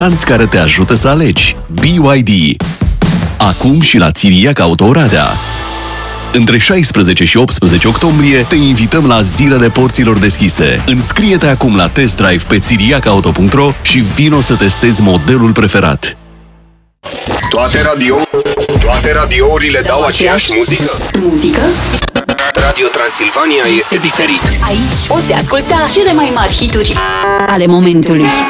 care te ajută să alegi. BYD. Acum și la Țiriac Auto Oradea. Între 16 și 18 octombrie te invităm la zilele porților deschise. Înscrie-te acum la test drive pe țiriacauto.ro și vino să testezi modelul preferat. Toate radiourile dau aceeași muzică? Radio Transilvania este diferit. Aici poți asculta cele mai mari hituri ale momentului.